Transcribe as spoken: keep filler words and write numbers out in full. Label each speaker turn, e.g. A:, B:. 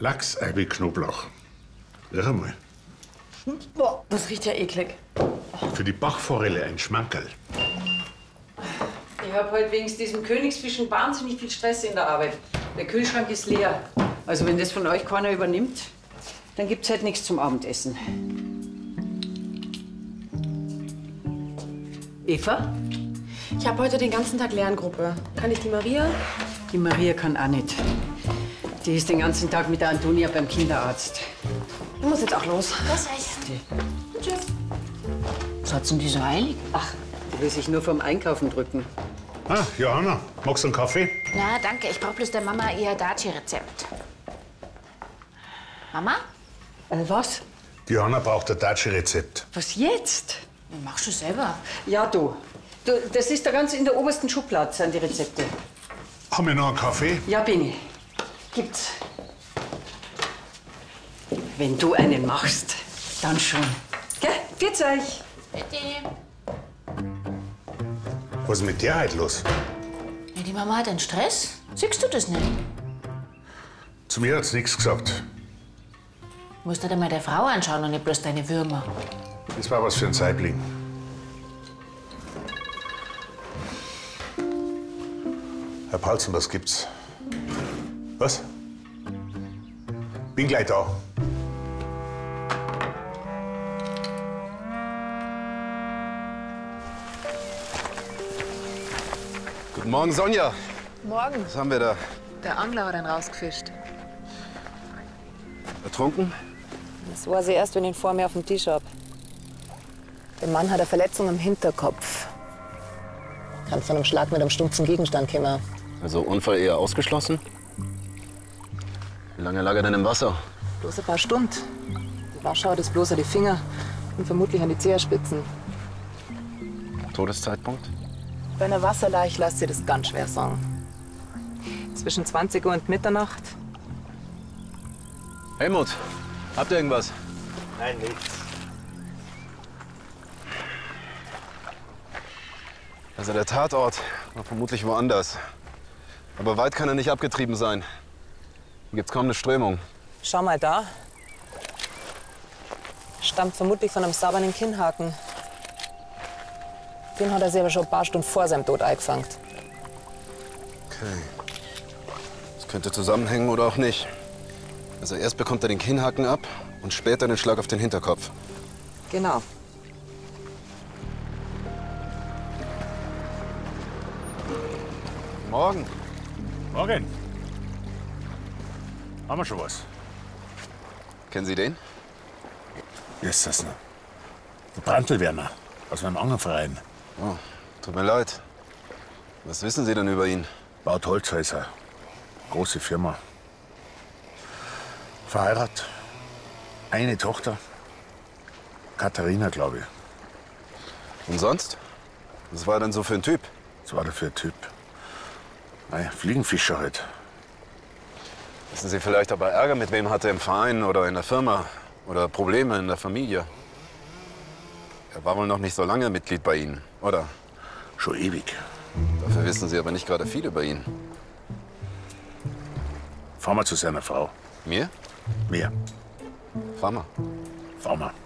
A: Lachs, Eibe, Knoblauch. Riech einmal.
B: Boah, das riecht ja eklig.
A: Für die Bachforelle ein Schmankerl.
B: Ich hab heute wegen diesem Königsfischen wahnsinnig viel Stress in der Arbeit. Der Kühlschrank ist leer. Also wenn das von euch keiner übernimmt, dann gibt's halt nichts zum Abendessen. Eva?
C: Ich habe heute den ganzen Tag Lerngruppe. Kann ich die Maria?
B: Die Maria kann auch nicht. Die ist den ganzen Tag mit der Antonia beim Kinderarzt.
C: Ich muss jetzt auch los.
D: Das heißt.
C: Tschüss.
D: Was hat's denn die so eilig?
B: Ach, die will sich nur vom Einkaufen drücken.
A: Ah, Johanna, magst du einen Kaffee?
D: Na, danke. Ich brauche bloß der Mama ihr Daci-Rezept. Mama?
B: Äh, was?
A: Die Johanna braucht ein Daci-Rezept.
B: Was jetzt?
D: Machst du selber.
B: Ja, du. du. Das ist da ganz in der obersten Schublade, sind die Rezepte.
A: Haben wir noch einen Kaffee?
B: Ja, Bini. Gibt's. Wenn du einen machst, dann schon. Gell? Pfiat euch.
D: Bitte.
A: Was ist mit der heute los?
D: Ja, die Mama hat einen Stress. Siehst du das nicht?
A: Zu mir hat's nichts gesagt.
D: Du musst dir mal der Frau anschauen und nicht bloß deine Würmer.
A: Das war was für ein Saibling. Herr Paulsen, was gibt's? Was? Bin gleich da.
E: Guten Morgen, Sonja.
C: Morgen.
E: Was haben wir da?
C: Der Angler hat einen rausgefischt.
E: Ertrunken?
C: Das war sie erst, wenn ich ihn vor mir auf dem Tisch hab. Der Mann hat eine Verletzung am Hinterkopf. Kann von einem Schlag mit einem stumpfen Gegenstand kommen.
E: Also Unfall eher ausgeschlossen? Wie lange lag er denn im Wasser?
C: Bloß ein paar Stunden. Die Wasche hat es bloß an die Finger und vermutlich an die Zehenspitzen.
E: Todeszeitpunkt?
C: Bei einer Wasserleiche lässt sich das ganz schwer sagen. Zwischen zwanzig Uhr und Mitternacht.
E: Helmut, habt ihr irgendwas?
F: Nein, nichts.
E: Also der Tatort war vermutlich woanders. Aber weit kann er nicht abgetrieben sein. Hier gibt's kaum eine Strömung.
C: Schau mal da. Stammt vermutlich von einem sauberen Kinnhaken. Den hat er sich aber schon ein paar Stunden vor seinem Tod eingefangen.
E: Okay. Das könnte zusammenhängen oder auch nicht. Also erst bekommt er den Kinnhaken ab und später den Schlag auf den Hinterkopf.
C: Genau.
E: Morgen.
A: Morgen. Haben wir schon was?
E: Kennen Sie den?
A: Wer ist das noch? Der Brandl-Werner aus meinem anderen Verein.
E: Oh, tut mir leid. Was wissen Sie denn über ihn?
A: Baut Holzhäuser. Große Firma. Verheiratet. Eine Tochter. Katharina, glaube ich.
E: Und sonst? Was war er denn so für ein Typ?
A: Was war der für ein Typ? Nein, Fliegenfischer halt.
E: Wissen Sie vielleicht, ob er Ärger mit wem hatte im Verein oder in der Firma? Oder Probleme in der Familie? Er war wohl noch nicht so lange Mitglied bei Ihnen, oder?
A: Schon ewig.
E: Dafür wissen Sie aber nicht gerade viel über ihn.
A: Fahren wir zu seiner Frau.
E: Mir?
A: Mir.
E: Fahr mal.
A: Fahren wir.